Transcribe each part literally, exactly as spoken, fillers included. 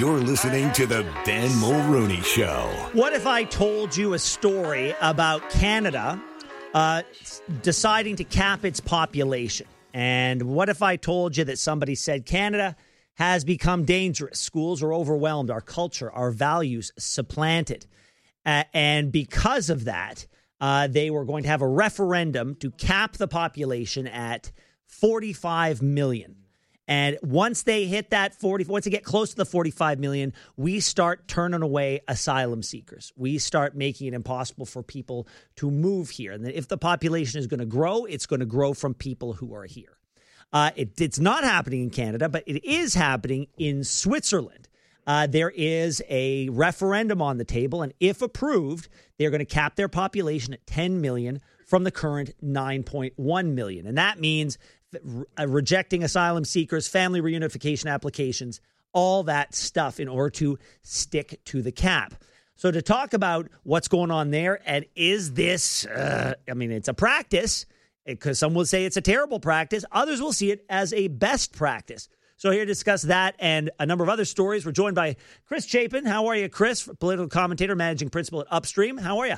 You're listening to the Ben Mulrooney Show. What if I told you a story about Canada uh, deciding to cap its population? And what if I told you that somebody said Canada has become dangerous, schools are overwhelmed, our culture, our values supplanted. Uh, and because of that, uh, they were going to have a referendum to cap the population at forty-five million. And once they hit that forty, once they get close to the forty-five million, we start turning away asylum seekers. We start making it impossible for people to move here. And if the population is going to grow, it's going to grow from people who are here. Uh, it, it's not happening in Canada, but it is happening in Switzerland. Uh, there is a referendum on the table, and if approved, they're going to cap their population at ten million from the current nine point one million. And that means re- rejecting asylum seekers, family reunification applications, all that stuff in order to stick to the cap. So to talk about what's going on there, and is this, uh, I mean, it's a practice, because some will say it's a terrible practice. Others will see it as a best practice. So here to discuss that and a number of other stories, we're joined by Chris Chapin. How are you, Chris? Political commentator, managing principal at Upstream. How are you?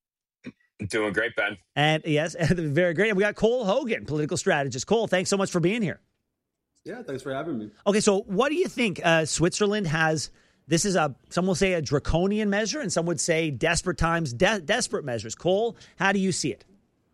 Doing great, Ben. And yes, very great. And we got Cole Hogan, political strategist. Cole, thanks so much for being here. Yeah, thanks for having me. Okay, so what do you think uh, Switzerland has? This is a, some will say a draconian measure, and some would say desperate times, de- desperate measures. Cole, how do you see it?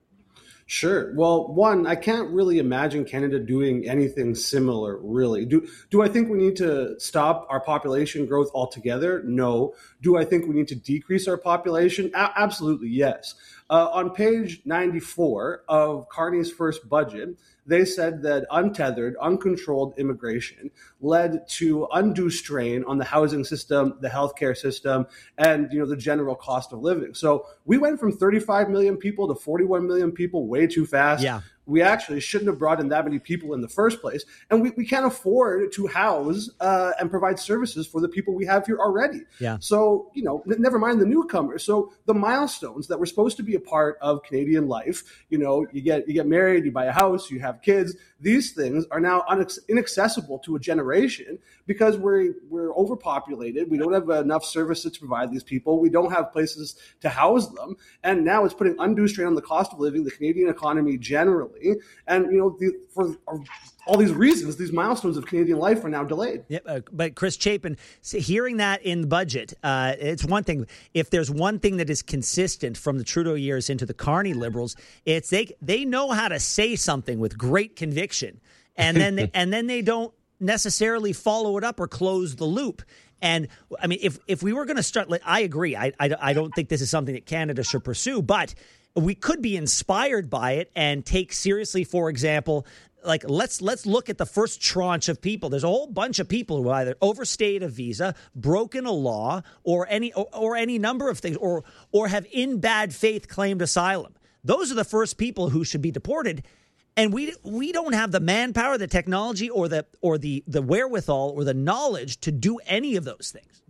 Sure. Well, one, I can't really imagine Canada doing anything similar, really. Do do I think we need to stop our population growth altogether? No. Do I think we need to decrease our population? A- absolutely, yes. Uh, on page ninety-four of Carney's first budget, they said that untethered, uncontrolled immigration led to undue strain on the housing system, the healthcare system, and you know the general cost of living. So we went from thirty-five million people to forty-one million people way too fast. Yeah. We actually shouldn't have brought in that many people in the first place. And we, we can't afford to house uh, and provide services for the people we have here already. Yeah. So, you know, n- never mind the newcomers. So the milestones that were supposed to be a part of Canadian life, you know, you get you get married, you buy a house, you have kids. These things are now unac- inaccessible to a generation because we're we're overpopulated. We don't have enough services to provide these people. We don't have places to house them. And now it's putting undue strain on the cost of living, the Canadian economy generally. And, you know, the, for all these reasons, these milestones of Canadian life are now delayed. Yep, uh, but Chris Chapin, hearing that in the budget, uh, it's one thing. If there's one thing that is consistent from the Trudeau years into the Carney Liberals, it's they they know how to say something with great conviction, and then they, and then they don't necessarily follow it up or close the loop. And I mean, if if we were going to start, I agree. I, I I don't think this is something that Canada should pursue, but we could be inspired by it and take seriously, for example, like let's let's look at the first tranche of people. There's a whole bunch of people who either overstayed a visa, broken a law, or any or, or any number of things, or or have in bad faith claimed asylum. Those are the first people who should be deported. And we we don't have the manpower, the technology, or the or the the wherewithal or the knowledge to do any of those things.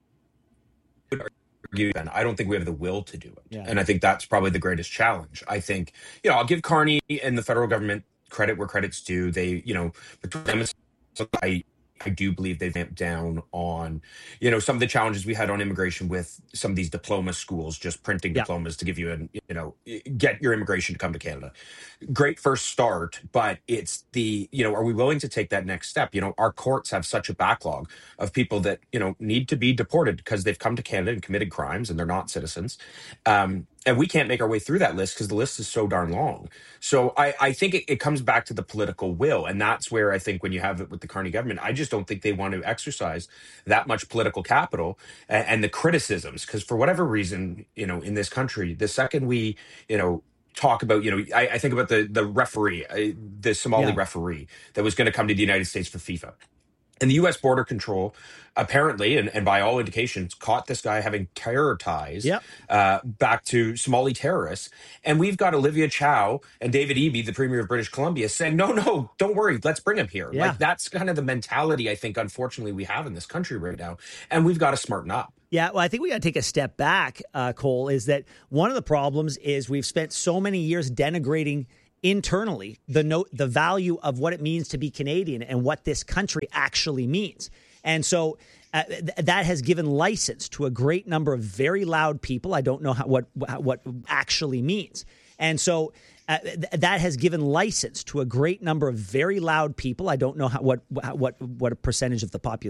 And I don't think we have the will to do it. Yeah. And I think that's probably the greatest challenge. I think, you know, I'll give Carney and the federal government credit where credit's due. They, you know, between them, I, I do believe they've amped down on, you know, some of the challenges we had on immigration with some of these diploma schools, just printing Yeah. diplomas to give you an, you know, get your immigration to come to Canada. Great first start, but it's the, you know, are we willing to take that next step? You know, our courts have such a backlog of people that, you know, need to be deported because they've come to Canada and committed crimes and they're not citizens. Um, and we can't make our way through that list because the list is so darn long. So I, I think it, it comes back to the political will. And that's where I think when you have it with the Carney government, I just don't think they want to exercise that much political capital and, and the criticisms. Because for whatever reason, you know, in this country, the second we, you know, talk about, you know, I, I think about the the referee, uh, the Somali Yeah. referee that was going to come to the United States for FIFA. And the U S border control apparently, and, and by all indications, caught this guy having terror ties Yep. uh, back to Somali terrorists. And we've got Olivia Chow and David Eby, the Premier of British Columbia, saying, no, no, don't worry, let's bring him here. Yeah. Like that's kind of the mentality I think, unfortunately, we have in this country right now. And we've got to smarten up. Yeah, well, I think we got to take a step back, uh, Cole, is that one of the problems is we've spent so many years denigrating internally the note, the value of what it means to be Canadian and what this country actually means. And so uh, th- that has given license to a great number of very loud people. I don't know how, what what actually means. And so uh, th- that has given license to a great number of very loud people. I don't know how, what what what a percentage of the population